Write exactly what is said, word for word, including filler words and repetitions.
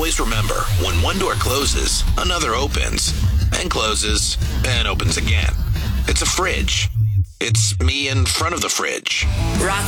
always remember, when one door closes, another opens, and closes, and opens again. It's a fridge. It's me in front of the fridge. Rock